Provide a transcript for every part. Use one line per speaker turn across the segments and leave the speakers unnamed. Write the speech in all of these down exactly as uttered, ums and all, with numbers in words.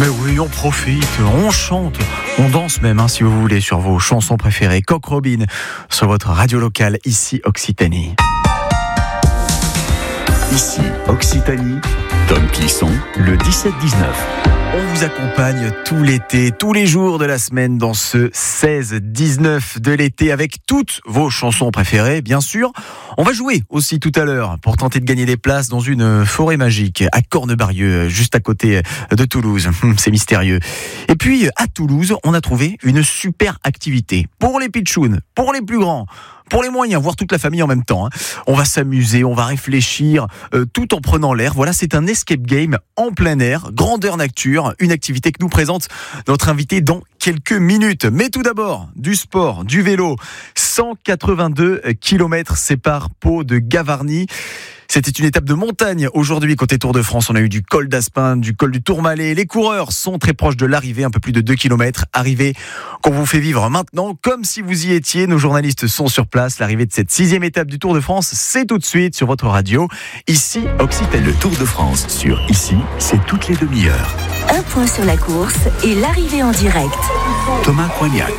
Mais oui, on profite, on chante, on danse même, hein, si vous voulez, sur vos chansons préférées. Coq Robin, sur votre radio locale, ici Occitanie.
Ici Occitanie, Tom Clisson, le dix-sept dix-neuf.
On vous accompagne tout l'été, tous les jours de la semaine dans ce seize dix-neuf de l'été avec toutes vos chansons préférées, bien sûr. On va jouer aussi tout à l'heure pour tenter de gagner des places dans une forêt magique à Cornebarieux, juste à côté de Toulouse. C'est mystérieux. Et puis, à Toulouse, on a trouvé une super activité pour les pitchouns, pour les plus grands, pour les moyens, voire toute la famille en même temps. On va s'amuser, on va réfléchir, euh, tout en prenant l'air. Voilà, c'est un escape game en plein air, grandeur nature, une activité que nous présente notre invité dans quelques minutes. Mais tout d'abord, du sport, du vélo. cent quatre-vingt-deux kilomètres séparent Pau de Gavarnie. C'était une étape de montagne aujourd'hui côté Tour de France. On a eu du col d'Aspin, du col du Tourmalet. Les coureurs sont très proches de l'arrivée, un peu plus de deux kilomètres. Arrivée qu'on vous fait vivre maintenant comme si vous y étiez. Nos journalistes sont sur place. L'arrivée de cette sixième étape du Tour de France, c'est tout de suite sur votre radio. Ici, Occitanie.
Le Tour de France sur Ici, c'est toutes les demi-heures.
Un point sur la course et l'arrivée en direct.
Thomas Coignac.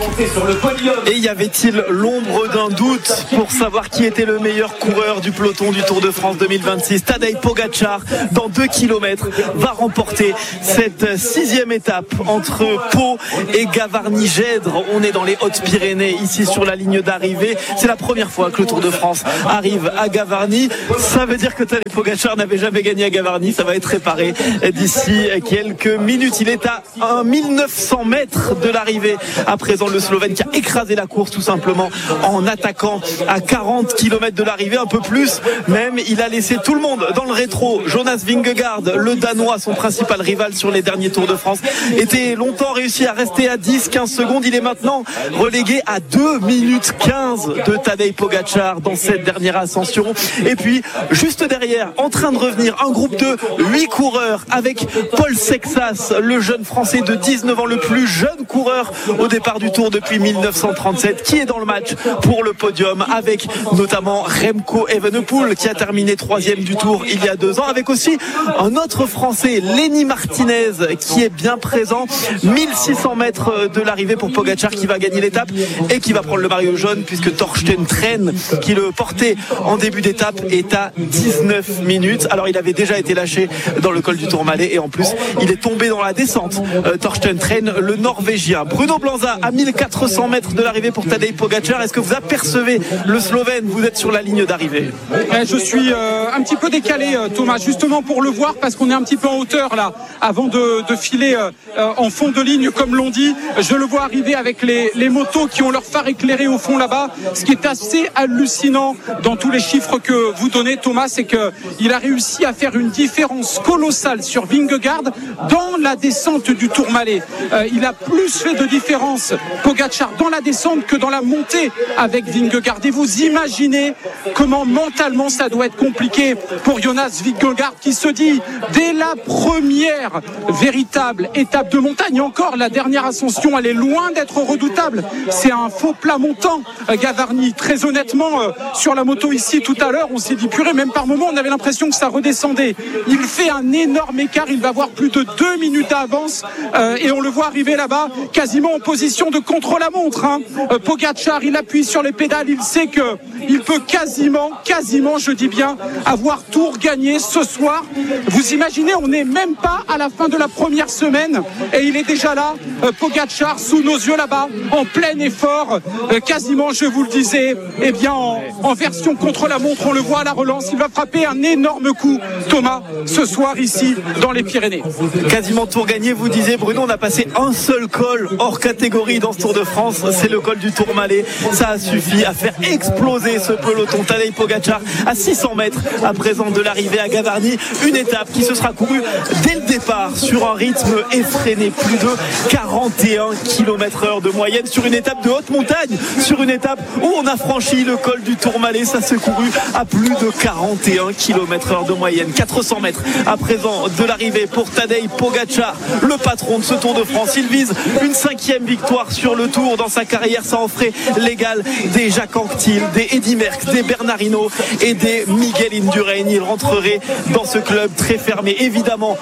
Et y avait-il l'ombre d'un doute pour savoir qui était le meilleur coureur du peloton du Tour de France deux mille vingt-six? Tadej Pogačar, dans deux kilomètres, va remporter cette sixième étape entre Pau et Gavarnie-Gèdre. On est dans les Hautes-Pyrénées, ici sur la ligne d'arrivée. C'est la première fois que le Tour de France arrive à Gavarnie. Ça veut dire que Tadej Pogačar n'avait jamais gagné à Gavarnie. Ça va être réparé d'ici quelques minutes. Il est à mille neuf cents mètres de l'arrivée. À présent, le Slovène qui a écrasé la course tout simplement en attaquant à quarante kilomètres de l'arrivée, un peu plus même. Il a laissé tout le monde dans le rétro. Jonas Vingegaard, le Danois, son principal rival sur les derniers Tours de France, était longtemps réussi à rester à dix quinze secondes. Il est maintenant relégué à deux minutes quinze de Tadej Pogačar dans cette dernière ascension. Et puis, juste derrière, en train de revenir, un groupe de huit coureurs avec Paul Sexas, le jeune Français de dix-neuf ans, le plus jeune coureur au départ du Tour depuis mille neuf cent trente-sept, qui est dans le match pour le podium, avec notamment Remco Evenepoel, qui a terminé troisième du Tour il y a deux ans, avec aussi un autre Français, Lenny Martinez, qui est bien présent. mille six cents mètres de l'arrivée pour Pogačar, qui va gagner l'étape et qui va prendre le maillot jaune, puisque Torsten Tren, qui le portait en début d'étape, est à dix-neuf minutes. Alors il avait déjà été lâché dans le col du Tourmalet et en plus il est tombé dans la descente. euh, Torsten Tren, le Norvégien. Bruno Blanza à mille quatre cents mètres de l'arrivée pour Tadej Pogačar. Est-ce que vous apercevez le Slovène? Vous êtes sur la ligne d'arrivée.
Je suis euh, un petit peu décalé, Thomas, justement pour le voir, parce qu'on est un petit peu en hauteur là, avant de, de filer euh, en fond de ligne, comme l'on dit. Je le vois arriver avec les, les motos qui ont leur phare éclairé au fond là-bas. Ce qui est assez hallucinant dans tous les chiffres que vous donnez, Thomas, c'est qu'il a réussi à faire une différence colossale sur Vingegaard dans la descente du Tourmalet. Euh, il a plus fait de différence, Pogačar, dans la descente que dans la montée avec Vingegaard. Et vous imaginez comment mentalement ça doit être compliqué pour Jonas Vingegaard, qui se dit dès la première véritable étape de montagne, encore la dernière ascension, elle est loin d'être redoutable. C'est un faux plat montant, Gavarnie. Très honnêtement, euh, sur la moto ici tout à l'heure, on s'est dit purée, même par moment on avait l'impression que ça redescendait. Il fait un énorme écart, il va avoir plus de deux minutes d'avance euh, et on le voit arriver là-bas quasiment en position de contre-la-montre. Hein. Euh, Pogačar, il appuie sur les pédales, il sait que il peut quasiment, quasiment, je dis bien, avoir tout regagné ce soir. Vous imaginez, on n'est même pas à la fin de la première semaine et il est déjà là, euh, Pogačar, sous nos yeux là-bas, en plein effort, euh, quasiment, je vous le disais, eh bien en, en version contre-la-montre. On le voit à la relance, il va frapper un énorme coup, Thomas, ce soir ici dans les Pyrénées.
Quasiment tour gagné, vous disiez, Bruno. On a passé un seul col hors catégorie dans ce Tour de France, c'est le col du Tourmalet. Ça a suffi à faire exploser ce peloton. Tadej Pogačar à six cents mètres à présent de l'arrivée à Gavarnie, une étape qui se sera courue dès le départ sur un rythme effréné, plus de quarante et un kilomètres heure de moyenne sur une étape de haute montagne, sur une étape où on a franchi le col du Tourmalet. Ça s'est couru à plus de quarante et un kilomètres heure de moyenne. Quatre cents mètres à présent de l'arrivée pour Tadej Pogačar, le patron de ce Tour de France. Il vise une cinquième victoire sur le Tour dans sa carrière. Ça en ferait l'égal des Jacques Anquetil, des Eddy Merckx, des Bernard Hinault et des Miguel Indurain. Il rentrerait dans ce club très fermé. Évidemment, on n'y est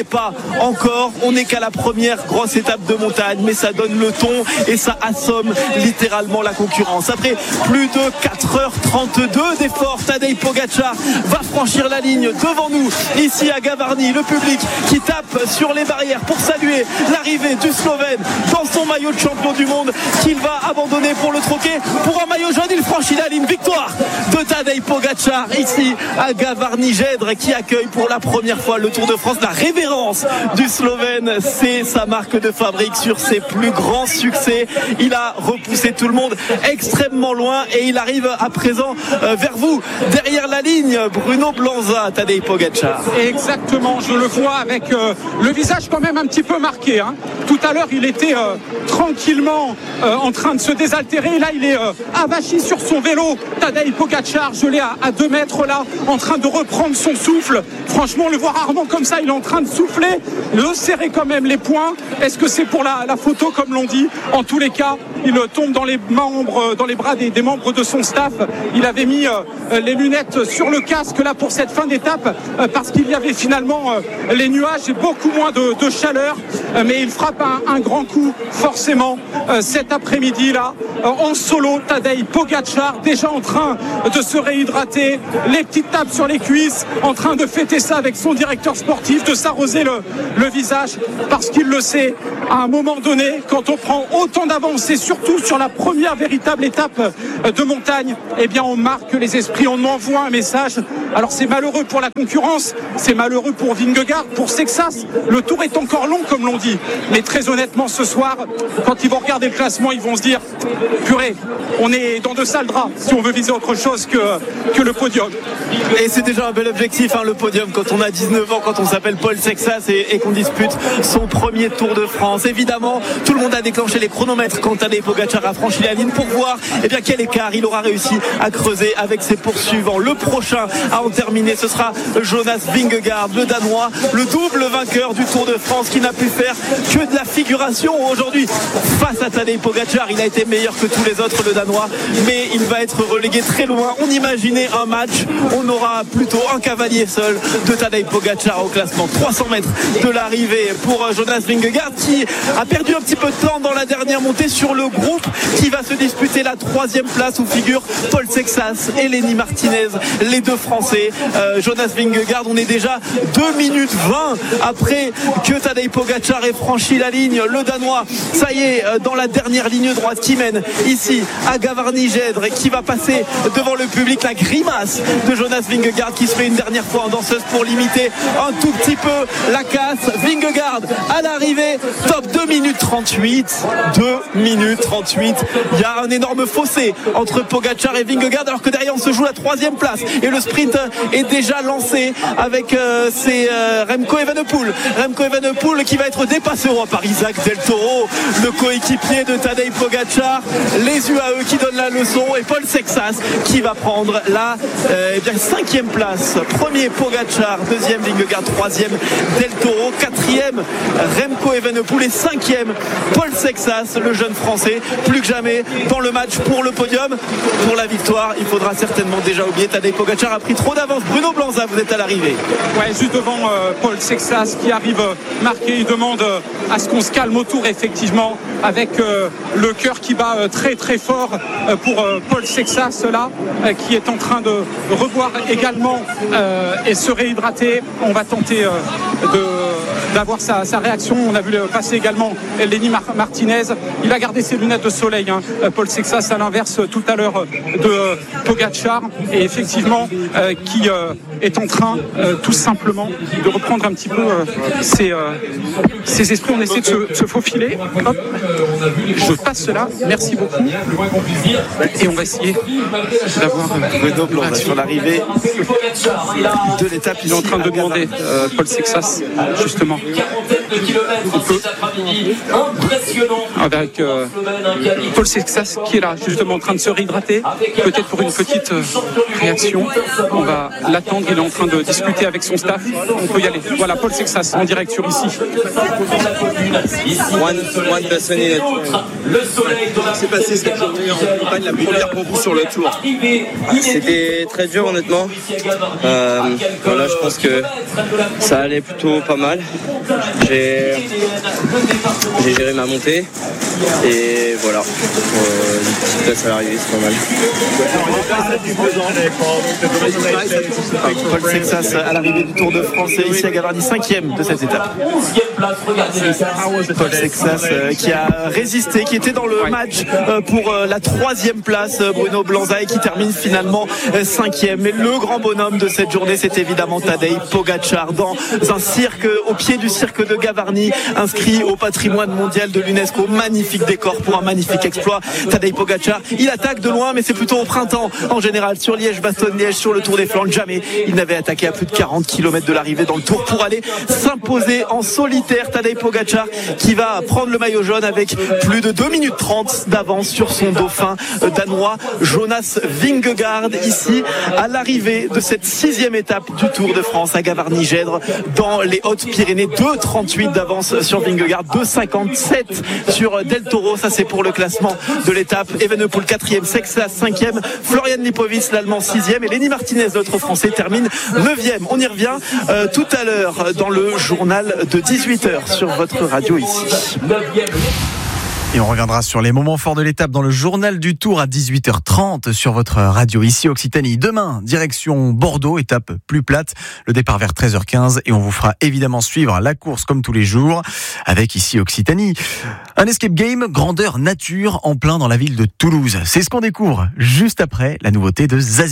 est pas encore, on n'est qu'à la première grosse étape de montagne, mais ça donne le ton et ça assomme littéralement la concurrence. Après plus de quatre heures trente-deux d'efforts, Tadej Pogačar va franchir la ligne devant nous ici à Gavarnie. Le public qui tape sur les barrières pour saluer l'arrivée du Slovène dans son maillot de champion du monde qu'il va abandonner pour le troquer pour un maillot jaune. Il franchit la ligne. Victoire de Tadej Pogačar ici à Gavarnie-Gèdre qui accueille pour la première fois le Tour de France. La révérence du Slovène, c'est sa marque de fabrique sur ses plus grands succès. Il a repoussé tout le monde extrêmement loin et il arrive à présent euh, vers vous, derrière la ligne. Bruno Blanza, Tadej Pogačar.
Exactement, je le vois avec euh, le visage quand même un petit peu marqué. Hein. Tout à l'heure, il était euh, tranquillement euh, en train de se désaltérer. Là, il est euh, avachi sur son vélo. Tadej Pogačar, je l'ai à, à deux mètres là, en train de reprendre son souffle. Franchement, le voir rarement comme ça, il est en train de souffler, le serrer quand même les poings. Est-ce que c'est pour la, la photo, comme l'on dit? En tous les cas, il tombe dans les membres, dans les bras des, des membres de son staff. Il avait mis euh, les lunettes sur le casque là pour cette fin d'étape euh, parce qu'il y avait finalement euh, les nuages et beaucoup moins de, de chaleur. Euh, mais il frappe un, un grand coup forcément euh, cet après-midi là euh, en solo. Tadej Pogačar déjà en train de se réhydrater, les petites tapes sur les cuisses, en train de fêter ça avec son directeur sportif, de s'arroser le, le visage parce qu'il le sait, à un moment donné, quand on prend autant d'avance et surtout sur la première véritable étape de montagne, eh bien on marque les esprits, on envoie un message. Alors c'est malheureux pour la concurrence, c'est malheureux pour Vingegaard, pour Sexas. Le tour est encore long comme l'on dit, mais très honnêtement ce soir, quand ils vont regarder le classement, ils vont se dire purée, on est dans de sales draps si on veut viser autre chose que, que le podium.
Et c'est déjà un bel objectif, hein, le podium, quand on a dix-neuf ans, quand on s'appelle Paul Sexas et, et qu'on dispute son premier Tour de France. Évidemment, tout le monde a déclenché les chronomètres quand Tadej Pogačar a franchi la ligne pour voir eh bien, quel écart il aura réussi à creuser avec ses poursuivants. Le prochain à en terminer, ce sera Jonas Vingegaard, le Danois, le double vainqueur du Tour de France qui n'a pu faire que de la figuration aujourd'hui face à Tadej Pogačar. Il a été meilleur que tous les autres, le Danois, mais il va être relégué très loin. On imaginait un match, on aura plutôt un cavalier seul de Tadej Pogačar au classement. trois cents mètres de l'arrivée pour Jonas Vingegaard qui a perdu un petit peu de temps dans la dernière montée sur le groupe qui va se disputer la troisième place où figurent Paul Sexas et Lenny Martinez, les deux Français. euh, Jonas Vingegaard, on est déjà deux minutes vingt après que Tadej Pogačar ait franchi la ligne. Le Danois, ça y est, dans la dernière ligne droite qui mène ici à Gavarnie-Gèdre et qui va passer devant le public. La grimace de Jonas Vingegaard qui se fait une dernière fois en danseuse pour limiter un tout petit peu la casse. Vingegaard à l'arrivée, top deux minutes trente-huit. deux minutes trente-huit. Il y a un énorme fossé entre Pogačar et Vingegaard alors que derrière on se joue la troisième place et le sprint est déjà lancé avec euh, c'est euh, Remco Evenepoel. Remco Evenepoel qui va être dépassé oh, par Isaac Del Toro, le coéquipier de Tadej Pogačar. Les U A E qui donnent la leçon et Paul Sexas qui va prendre la euh, eh bien, cinquième place. Premier Pogačar, deuxième Vingegaard, troisième Del Toro, quatrième Remco Evenepoel et cinquième Paul Sexas, le jeune français, plus que jamais dans le match pour le podium. Pour la victoire, il faudra certainement déjà oublier Tadej Pogačar a pris trop d'avance. Bruno Blanza, vous êtes à l'arrivée.
Ouais, juste devant euh, Paul Sexas qui arrive euh, marqué. Il demande euh, à ce qu'on se calme autour, effectivement, avec euh, le cœur qui bat euh, très très fort euh, pour euh, Paul Sexas là, euh, qui est en train de revoir également euh, et se réhydrater. On va tenter euh, de d'avoir sa, sa réaction. On a vu passer également Lenny Martinez. Il a gardé ses lunettes de soleil, hein. Paul Sexas à l'inverse tout à l'heure de Pogačar et effectivement euh, qui euh, est en train euh, tout simplement de reprendre un petit peu euh, ses, euh, ses esprits. On essaie de se, de se faufiler. Hop. Je passe cela. Merci beaucoup. Et on va essayer d'avoir
Bruno Blanza sur l'arrivée de l'étape.
Il est en train de demander euh, Paul Sexas justement on peut avec euh, Paul Sexas qui est là justement en train de se réhydrater, peut-être pour une petite euh, réaction. On va l'attendre, il est en train de discuter avec son staff. On peut y aller. Voilà Paul Sexas en direct sur ici.
One, one personne est c'est passé cette journée en campagne, la première pour vous sur le tour. C'était très dur honnêtement. Euh, voilà, je pense que ça allait plutôt pas mal. J'ai, j'ai géré ma montée et voilà, euh, une petite place à l'arrivée, c'est pas mal.
Paul Sexas à l'arrivée du Tour de France et ici à Gavarnie, cinquième de cette étape. Paul Sexas euh, qui a résisté, qui était dans le match euh, pour euh, la troisième place, euh, Bruno Blanza, et qui termine finalement euh, cinquième. Mais le grand bonhomme de cette journée, c'est évidemment Tadej Pogačar, dans un cirque, au pied du cirque de Gavarnie, inscrit au patrimoine mondial de l'UNESCO. Magnifique décor pour un magnifique exploit. Tadej Pogačar, il attaque de loin, mais c'est plutôt au printemps en général, sur Liège-Bastogne-Liège, sur le Tour des Flandres. Jamais il n'avait attaqué à plus de quarante kilomètres de l'arrivée dans le Tour pour aller s'imposer en solitaire. Tadej Pogačar qui va prendre le maillot jaune avec plus de deux minutes trente d'avance sur son dauphin danois Jonas Vingegaard, ici à l'arrivée de cette sixième étape du Tour de France à Gavarnie-Gèdre dans les Hautes-Pyrénées. deux trente-huit d'avance sur Vingegaard, deux cinquante-sept sur Del Toro. Ça c'est pour le classement de l'étape. Evenepoel quatrième, Sexas cinquième, Florian Lipovic l'Allemand sixième et Lenny Martinez, l'autre Français, termine neuvième. On y revient euh, tout à l'heure dans le journal de dix-huit heures sur votre radio ici.
Et on reviendra sur les moments forts de l'étape dans le journal du Tour à dix-huit heures trente sur votre radio ici Occitanie. Demain, direction Bordeaux, étape plus plate, le départ vers treize heures quinze et on vous fera évidemment suivre la course comme tous les jours avec ici Occitanie. Un escape game grandeur nature en plein dans la ville de Toulouse. C'est ce qu'on découvre juste après la nouveauté de Zazie.